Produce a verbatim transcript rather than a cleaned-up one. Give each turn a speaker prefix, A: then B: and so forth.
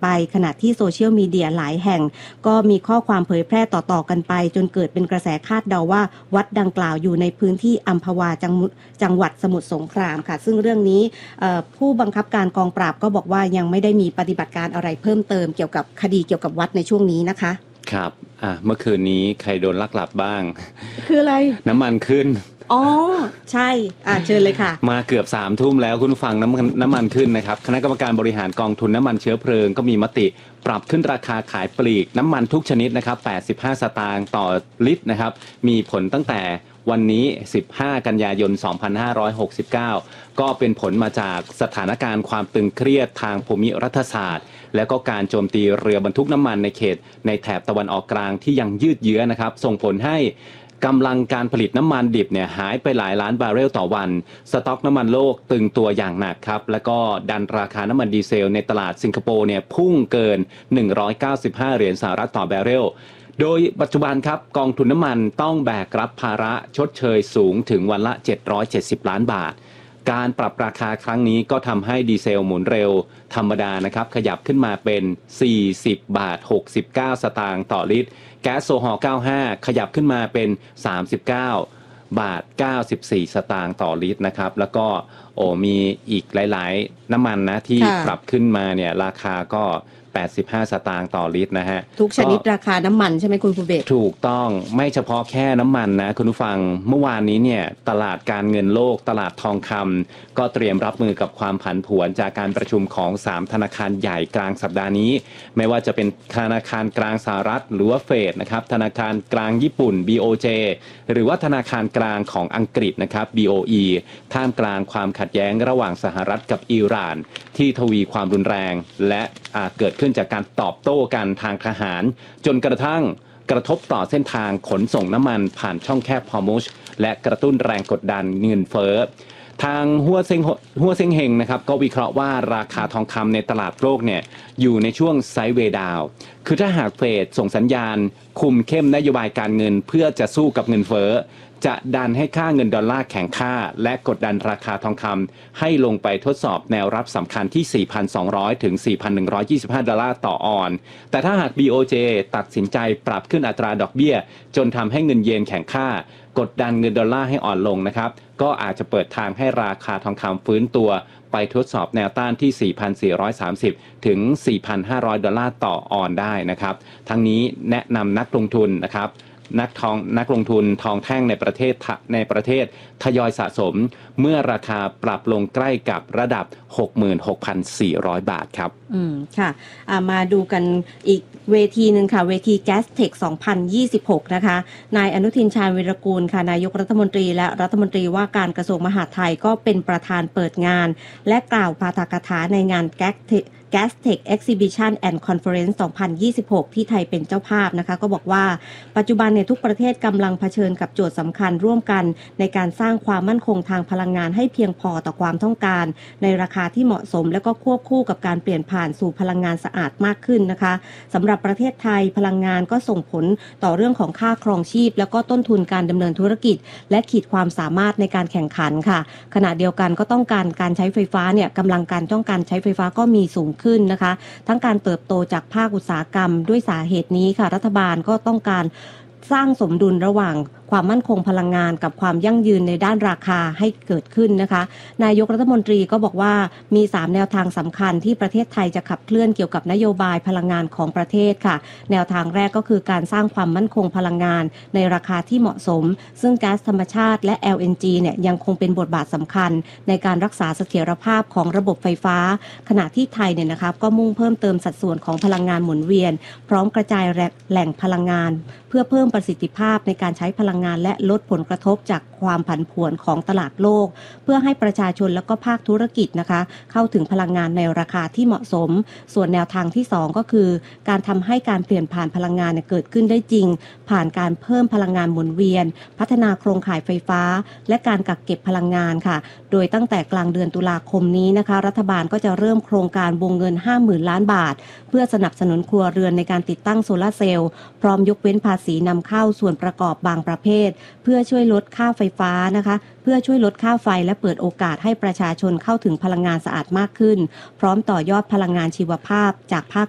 A: ไปขณะที่โซเชียลมีเดียหลายแห่งก็มีข้อความเผยแพร่ต่อๆกันไปจนเกิดเป็นกระแสคาดเดาว่าวัดดังกล่าวอยู่ในพื้นที่อัมพวาจังจังหวัดสมุทรสงครามค่ะซึ่งเรื่องนี้ผู้บังคับการกองปราบก็บอกว่ายังไม่ได้มีปฏิบัติการอะไรเพิ่มเติมเกี่ยวกับคดีเกี่ยวกับวัดในช่วงนี้นะคะครับอ่ะเมื่อคืนนี้ใครโดนลักหลับบ้างคืออะไรน้ำมันขึ้นอ๋อใช่อ่าเชิญเลยค่ะมาเกือบสามทุ่มแล้วคุณฟังน้ำมันน้ำมันขึ้นนะครับคณะกรรมการบริหารกองทุนน้ำมันเชื้อเพลิงก็มีมติปรับขึ้นราคาขายปลีกน้ำมันทุกชนิดนะครับแปดสิบห้าสตางค์ต่อลิตรนะครับมีผลตั้งแต่วันนี้สิบห้ากันยายนสองพันห้าร้อยหกสิบเก้าก็เป็นผลมาจากสถานการณ์ความตึงเครียดทางภูมิรัฐศาสตร์และก็การโจมตีเรือบรรทุกน้ำมันในเขตในแถบตะวันออกกลางที่ยังยืดเยื้อนะครับส่งผลให้กำลังการผลิตน้ำมันดิบเนี่ยหายไปหลายล้านบาร์เรลต่อวันสต็อกน้ำมันโลกตึงตัวอย่างหนักครับแล้วก็ดันราคาน้ำมันดีเซลในตลาดสิงคโปร์เนี่ยพุ่งเกินหนึ่งร้อยเก้าสิบห้าเหรียญสหรัฐต่อบาร์เรลโดยปัจจุบันครับกองทุนน้ำมันต้องแบกรับภาระชดเชยสูงถึงวันละเจ็ดร้อยเจ็ดสิบล้านบาทการปรับราคาครั้งนี้ก็ทำให้ดีเซลหมุนเร็วธรรมดานะครับขยับขึ้นมาเป็นสี่สิบบาทหกสิบเก้าสตางค์ต่อลิตรแก๊สโซฮอล์เก้าสิบห้าขยับขึ้นมาเป็นสามสิบเก้าบาทเก้าสิบสี่สตางค์ต่อลิตรนะครับแล้วก็โอ้มีอีกหลายๆน้ำมันนะที่ปรับขึ้นมาเนี่ยราคาก็แปดสิบห้าสตางค์ต่อลิตรนะฮะทุกชนิดราคาน้ำมันใช่ไหมคุณภูเบศรถูกต้องไม่เฉพาะแค่น้ำมันนะคุณผู้ฟังเมื่อวานนี้เนี่ยตลาดการเงินโลกตลาดทองคำก็เตรียมรับมือกับความผันผวนจากการประชุมของสามธนาคารใหญ่กลางสัปดาห์นี้ไม่ว่าจะเป็นธนาคารกลางสหรัฐหรือว่าเฟดนะครับธนาคารกลางญี่ปุ่น บี โอ เจ หรือว่าธนาคารกลางของอังกฤษนะครับ บี โอ อี ท่ามกลางความขัดแย้งระหว่างสหรัฐกับอิหร่านที่ทวีความรุนแรงและอาจเกิดขึ้นจากการตอบโต้กันทางทหารจนกระทั่งกระทบต่อเส้นทางขนส่งน้ำมันผ่านช่องแคบฮอร์มุซและกระตุ้นแรงกดดันเงินเฟ้อทางหัวเซ็งหัวเซ็งเฮงนะครับก็วิเคราะห์ว่าราคาทองคำในตลาดโลกเนี่ยอยู่ในช่วงไซด์เวย์ดาวน์คือถ้าหากเฟดส่งสัญญาณคุมเข้มนโยบายการเงินเพื่อจะสู้กับเงินเฟ้อจะดันให้ค่าเงินดอลลาร์แข็งค่าและกดดันราคาทองคำให้ลงไปทดสอบแนวรับสำคัญที่ สี่พันสองร้อย ถึง สี่พันหนึ่งร้อยยี่สิบห้า ดอลลาร์ต่อออนซ์แต่ถ้าหาก บี โอ เจ ตัดสินใจปรับขึ้นอัตราดอกเบี้ยจนทำให้เงินเยนแข็งค่ากดดันเงินดอลลาร์ให้อ่อนลงนะครับก็อาจจะเปิดทางให้ราคาทองคำฟื้นตัวไปทดสอบแนวต้านที่ สี่พันสี่ร้อยสามสิบ ถึง สี่พันห้าร้อย ดอลลาร์ต่อออนซ์ได้นะครับทั้งนี้แนะนำนักลงทุนนะครับนักทองนักลงทุนทองแท่งในประเทศในประเทศทยอยสะสมเมื่อราคาปรับลงใกล้กับระดับ หกหมื่นหกพันสี่ร้อย บาทครับอืมค่ะมาดูกันอีกเวทีหนึ่งค่ะเวที Gastech สองพันยี่สิบหกนะคะนายอนุทินชาญวีรกูลค่ะนายกรัฐมนตรีและรัฐมนตรีว่าการกระทรวงมหาดไทยก็เป็นประธานเปิดงานและกล่าวปาฐกถาในงาน Gastech Gastech Exhibition and Conference สองพันยี่สิบหกที่ไทยเป็นเจ้าภาพนะคะก็บอกว่าปัจจุบันในทุกประเทศกำลังเผชิญกับโจทย์สำคัญร่วมกันในการสร้างความมั่นคงทางพลังงานให้เพียงพอต่อความต้องการในราคาที่เหมาะสมและก็ควบคู่กับการเปลี่ยนผ่านสู่พลังงานสะอาดมากขึ้นนะคะสำหรับประเทศไทยพลังงานก็ส่งผลต่อเรื่องของค่าครองชีพแล้วก็ต้นทุนการดำเนินธุรกิจและขีดความสามารถในการแข่งขันค่ะขณะเดียวกันก็ต้องการการใช้ไฟฟ้าเนี่ยกำลังการต้องการใช้ไฟฟ้าก็มีสูงขึ้นนะคะทั้งการเติบโตจากภาคอุตสาหกรรมด้วยสาเหตุนี้ค่ะรัฐบาลก็ต้องการสร้างสมดุลระหว่างความมั่นคงพลังงานกับความยั่งยืนในด้านราคาให้เกิดขึ้นนะคะนายกรัฐมนตรีก็บอกว่ามีสามแนวทางสำคัญที่ประเทศไทยจะขับเคลื่อนเกี่ยวกับนโยบายพลังงานของประเทศค่ะแนวทางแรกก็คือการสร้างความมั่นคงพลังงานในราคาที่เหมาะสมซึ่งก๊าซธรรมชาติและ แอล เอ็น จี เนี่ยยังคงเป็นบทบาทสำคัญในการรักษาเสถียรภาพของระบบไฟฟ้าขณะที่ไทยเนี่ยนะครับก็มุ่งเพิ่มเติมสัดส่วนของพลังงานหมุนเวียนพร้อมกระจายแหล่งพลังงานเพื่อเพิ่มประสิทธิภาพในการใช้พลังงานและลดผลกระทบจากความผันผวนของตลาดโลกเพื่อให้ประชาชนและก็ภาคธุรกิจนะคะเข้าถึงพลังงานในราคาที่เหมาะสมส่วนแนวทางที่สองก็คือการทำให้การเปลี่ยนผ่านพลังงานเกิดขึ้นได้จริงผ่านการเพิ่มพลังงานหมุนเวียนพัฒนาโครงข่ายไฟฟ้าและการกักเก็บพลังงานค่ะโดยตั้งแต่กลางเดือนตุลาคมนี้นะคะรัฐบาลก็จะเริ่มโครงการวงเงิน ห้าหมื่น ล้านบาทเพื่อสนับสนุนครัวเรือนในการติดตั้งโซลาร์เซลล์พร้อมยกเว้นภาษีนำเข้าส่วนประกอบบางประเภทเพื่อช่วยลดค่าไฟฟ้านะคะเพื่อช่วยลดค่าไฟและเปิดโอกาสให้ประชาชนเข้าถึงพลังงานสะอาดมากขึ้นพร้อมต่อยอดพลังงานชีวภาพจากภาค